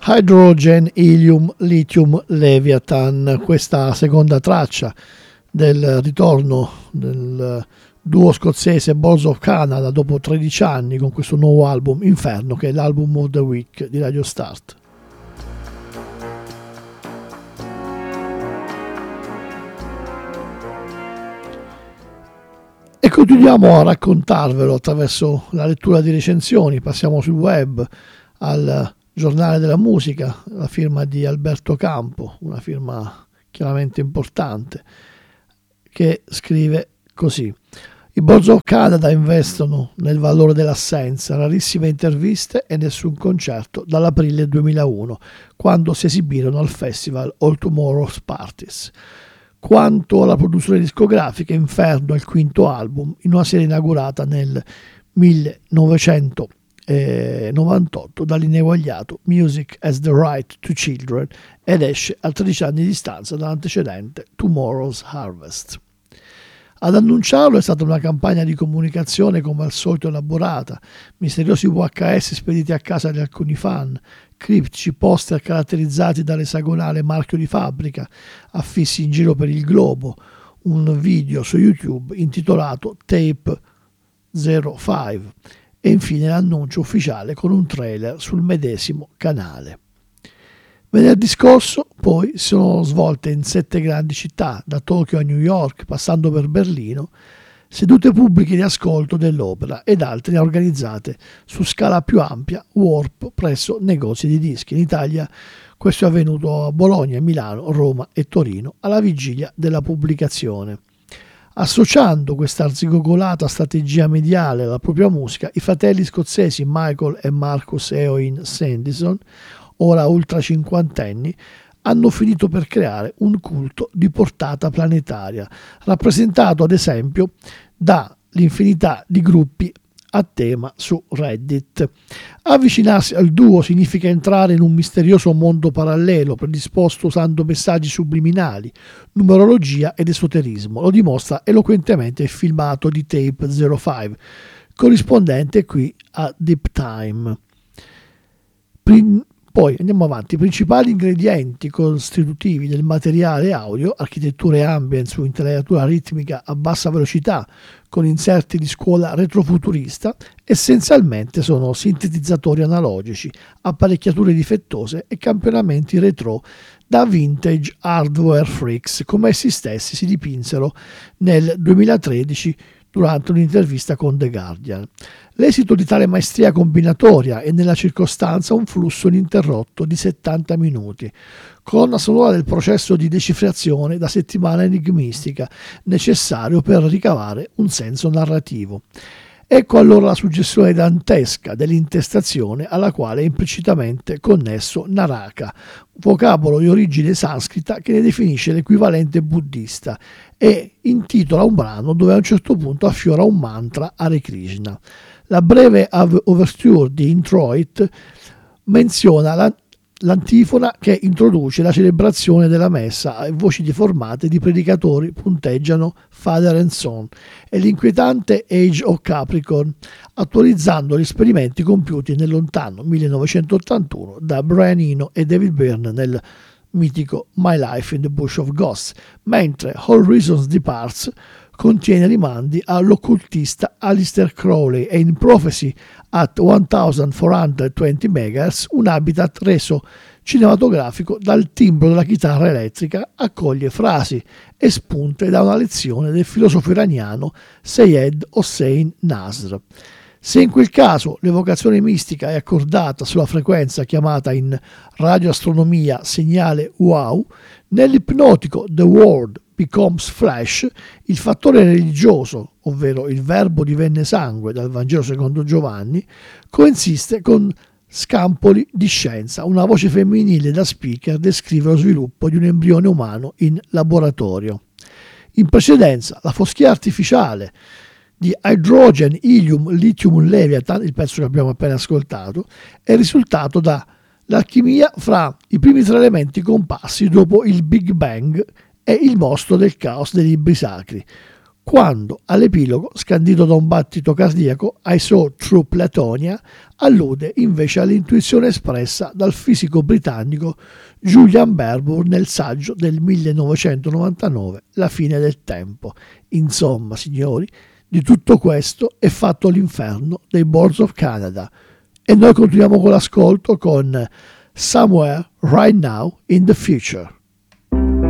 Hydrogen, Helium, Lithium, Leviathan, questa seconda traccia del ritorno del duo scozzese Balls of Canada dopo 13 anni con questo nuovo album Inferno, che è l'album of the week di Radio Start. E continuiamo a raccontarvelo attraverso la lettura di recensioni. Passiamo sul web al Giornale della Musica, la firma di Alberto Campo, una firma chiaramente importante, che scrive così: i Balls of Canada investono nel valore dell'assenza, rarissime interviste e nessun concerto dall'aprile 2001, quando si esibirono al festival All Tomorrow's Parties. Quanto alla produzione discografica, Inferno è il quinto album in una serie inaugurata nel 1998 dall'ineguagliato Music Has the Right to Children ed esce a 13 anni di distanza dall'antecedente Tomorrow's Harvest. Ad annunciarlo è stata una campagna di comunicazione come al solito elaborata, misteriosi VHS spediti a casa di alcuni fan, criptici poster caratterizzati dall'esagonale marchio di fabbrica, affissi in giro per il globo, un video su YouTube intitolato Tape 05 e infine l'annuncio ufficiale con un trailer sul medesimo canale. Venerdì scorso poi si sono svolte in 7 grandi città, da Tokyo a New York, passando per Berlino, sedute pubbliche di ascolto dell'opera ed altre organizzate su scala più ampia, Warp, presso negozi di dischi. In Italia questo è avvenuto a Bologna, Milano, Roma e Torino alla vigilia della pubblicazione. Associando questa arzigogolata strategia mediale alla propria musica, i fratelli scozzesi Michael e Marcus Eoin Sanderson, ora ultra cinquantenni, hanno finito per creare un culto di portata planetaria, rappresentato ad esempio dall'infinità di gruppi a tema su Reddit. Avvicinarsi al duo significa entrare in un misterioso mondo parallelo predisposto usando messaggi subliminali, numerologia ed esoterismo. Lo dimostra eloquentemente il filmato di Tape 05, corrispondente qui a Deep Time. Poi andiamo avanti. I principali ingredienti costitutivi del materiale audio, architetture ambient su intelaiatura ritmica a bassa velocità con inserti di scuola retrofuturista, essenzialmente sono sintetizzatori analogici, apparecchiature difettose e campionamenti retro da vintage hardware freaks, come essi stessi si dipinsero nel 2013 durante un'intervista con The Guardian. L'esito di tale maestria combinatoria è nella circostanza un flusso ininterrotto di 70 minuti, colonna sonora del processo di decifrazione da settimana enigmistica necessario per ricavare un senso narrativo. Ecco allora la suggestione dantesca dell'intestazione alla quale è implicitamente connesso Naraka, vocabolo di origine sanscrita che ne definisce l'equivalente buddista e intitola un brano dove a un certo punto affiora un mantra Hare Krishna. La breve overture di Introit menziona l'antifona che introduce la celebrazione della messa e voci deformate di predicatori punteggiano Father and Son e l'inquietante Age of Capricorn, attualizzando gli esperimenti compiuti nel lontano 1981 da Brian Eno e David Byrne nel mitico My Life in the Bush of Ghosts, mentre All Reasons Departs contiene rimandi all'occultista Aleister Crowley e in Prophecy at 1420 MHz, un habitat reso cinematografico dal timbro della chitarra elettrica, accoglie frasi espunte da una lezione del filosofo iraniano Syed Hossein Nasr. Se in quel caso l'evocazione mistica è accordata sulla frequenza chiamata in radioastronomia segnale wow, nell'ipnotico The World Becomes Flesh, il fattore religioso, ovvero il verbo divenne sangue dal Vangelo secondo Giovanni, coincide con scampoli di scienza. Una voce femminile da speaker descrive lo sviluppo di un embrione umano in laboratorio. In precedenza, la foschia artificiale di Hydrogen, Helium, Lithium, Leviathan, il pezzo che abbiamo appena ascoltato, è risultato dall'alchimia fra i primi 3 elementi comparsi dopo il Big Bang e il mostro del caos dei libri sacri. quando all'epilogo, scandito da un battito cardiaco, I saw through Platonia, allude invece all'intuizione espressa dal fisico britannico Julian Barbour nel saggio del 1999, La fine del tempo. Insomma, signori, di tutto questo è fatto l'inferno dei Boards of Canada. E noi continuiamo con l'ascolto con Somewhere Right Now in the Future.